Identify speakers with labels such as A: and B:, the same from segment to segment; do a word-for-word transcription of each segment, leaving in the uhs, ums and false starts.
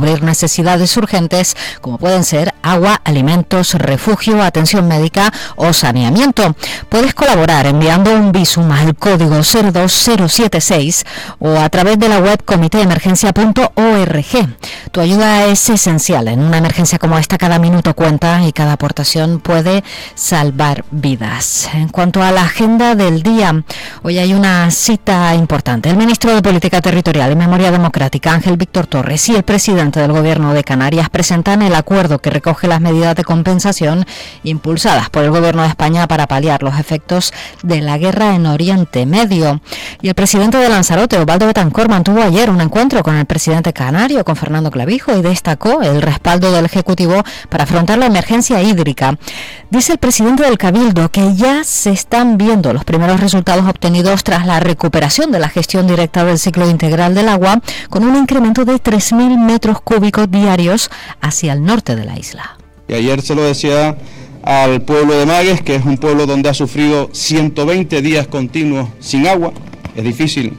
A: cubrir necesidades urgentes como pueden ser agua, alimentos, refugio, atención médica o saneamiento. Puedes colaborar enviando un Bizum al código cero dos cero siete seis o a través de la web comité emergencia punto org. Tu ayuda es esencial en una emergencia como esta. Cada minuto cuenta y cada aportación puede salvar vidas. En cuanto a la agenda del día, hoy hay una cita importante. El ministro de Política Territorial y Memoria Democrática, Ángel Víctor Torres, y el presidente del Gobierno de Canarias presentan el acuerdo que recoge las medidas de compensación impulsadas por el Gobierno de España para paliar los efectos de la guerra en Oriente Medio. Y el presidente de Lanzarote, Osvaldo Betancor, mantuvo ayer un encuentro con el presidente canario, con Fernando Clavijo, y destacó el respaldo del Ejecutivo para afrontar la emergencia hídrica. Dice el presidente del Cabildo que ya se están viendo los primeros resultados obtenidos tras la recuperación de la gestión directa del ciclo integral del agua, con un incremento de tres mil metros cúbicos diarios hacia el norte de la isla.
B: Y ayer se lo decía al pueblo de Magues, que es un pueblo donde ha sufrido ciento veinte días continuos sin agua. Es difícil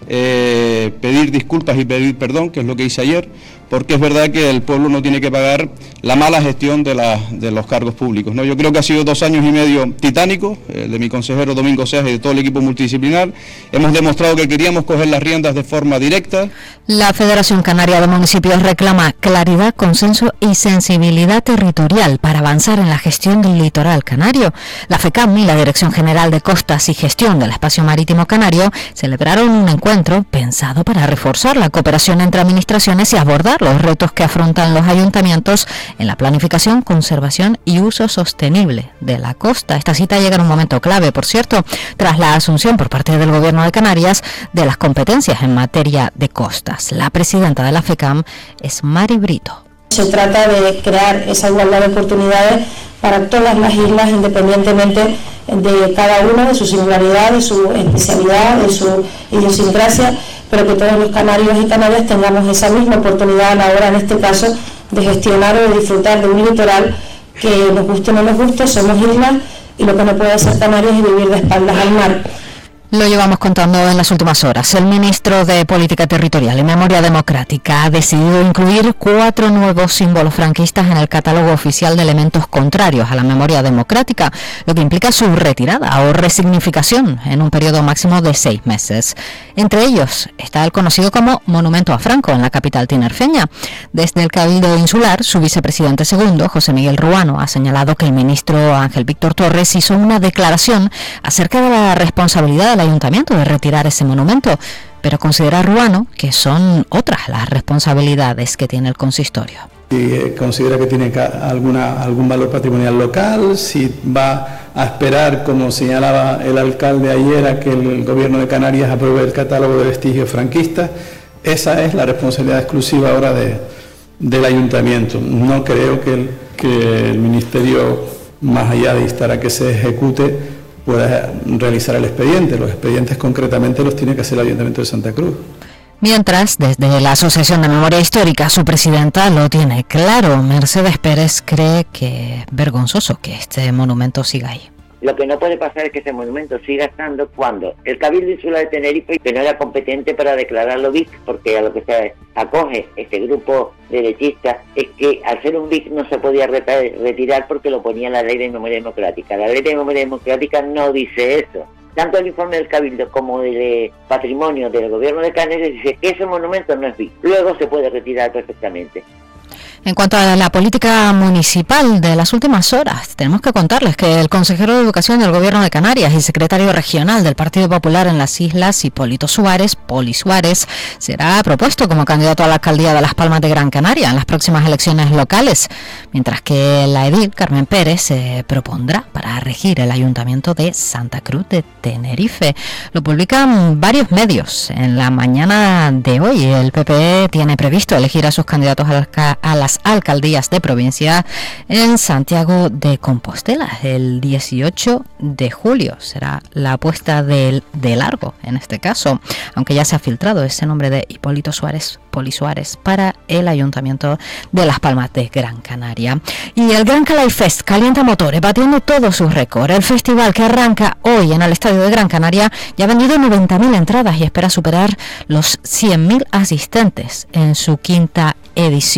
B: eh, pedir disculpas y pedir perdón, que es lo que hice ayer, porque es verdad que el pueblo no tiene que pagar la mala gestión de, la, de los cargos públicos, ¿no? Yo creo que ha sido dos años y medio titánicos, el de mi consejero Domingo Seas y de todo el equipo multidisciplinar. Hemos demostrado que queríamos coger las riendas de forma directa.
A: La Federación Canaria de Municipios reclama claridad, consenso y sensibilidad territorial para avanzar en la gestión del litoral canario. La FECAM y la Dirección General de Costas y Gestión del Espacio Marítimo Canario celebraron un encuentro pensado para reforzar la cooperación entre administraciones y abordar los retos que afrontan los ayuntamientos en la planificación, conservación y uso sostenible de la costa. Esta cita llega en un momento clave, por cierto, tras la asunción por parte del Gobierno de Canarias de las competencias en materia de costas. La presidenta de la FECAM es Mari Brito.
C: Se trata de crear esa igualdad de oportunidades para todas las islas, independientemente de cada una, de su singularidad, de su especialidad, de su idiosincrasia, pero que todos los canarios y canarias tengamos esa misma oportunidad a la hora, en este caso, de gestionar o de disfrutar de un litoral que nos guste o no nos guste. Somos islas y lo que no puede ser Canarias es vivir de espaldas al mar.
A: Lo llevamos contando en las últimas horas. El ministro de Política Territorial y Memoria Democrática ha decidido incluir cuatro nuevos símbolos franquistas en el catálogo oficial de elementos contrarios a la memoria democrática, lo que implica su retirada o resignificación en un periodo máximo de seis meses. Entre ellos está el conocido como Monumento a Franco en la capital tinerfeña. Desde el Cabildo Insular, su vicepresidente segundo, José Miguel Ruano, ha señalado que el ministro Ángel Víctor Torres hizo una declaración acerca de la responsabilidad del ayuntamiento de retirar ese monumento, pero considera Ruano que son otras las responsabilidades que tiene el consistorio.
D: Si considera que tiene alguna, algún valor patrimonial local, si va a esperar, como señalaba el alcalde ayer, a que el Gobierno de Canarias apruebe el catálogo de vestigios franquistas. Esa es la responsabilidad exclusiva ahora de, del ayuntamiento. No creo que el, que el Ministerio, más allá de instar a que se ejecute, pueda realizar el expediente. Los expedientes concretamente los tiene que hacer el Ayuntamiento de Santa Cruz.
A: Mientras, desde la Asociación de Memoria Histórica, su presidenta lo tiene claro. Mercedes Pérez cree que es vergonzoso que este monumento siga ahí.
E: Lo que no puede pasar es que ese monumento siga estando cuando el Cabildo Insular de Tenerife, que no era competente para declararlo B I C, porque a lo que se acoge este grupo derechista es que al ser un B I C no se podía retirar porque lo ponía la Ley de Memoria Democrática. La Ley de Memoria Democrática no dice eso. Tanto el informe del Cabildo como del Patrimonio del Gobierno de Canarias dice que ese monumento no es B I C. Luego se puede retirar perfectamente.
A: En cuanto a la política municipal de las últimas horas, tenemos que contarles que el consejero de Educación del Gobierno de Canarias y secretario regional del Partido Popular en las Islas, Hipólito Suárez, Poli Suárez, será propuesto como candidato a la alcaldía de Las Palmas de Gran Canaria en las próximas elecciones locales, mientras que la edil Carmen Pérez se propondrá para regir el Ayuntamiento de Santa Cruz de Tenerife. Lo publican varios medios. En la mañana de hoy, el P P E tiene previsto elegir a sus candidatos a las alcaldías de provincia en Santiago de Compostela. El dieciocho de julio será la puesta de, de largo, en este caso, aunque ya se ha filtrado ese nombre de Hipólito Suárez, Poli Suárez, para el Ayuntamiento de Las Palmas de Gran Canaria. Y el Gran Calais Fest calienta motores, batiendo todos sus récords. El festival, que arranca hoy en el Estadio de Gran Canaria, ya ha vendido noventa mil entradas y espera superar los cien mil asistentes en su quinta edición.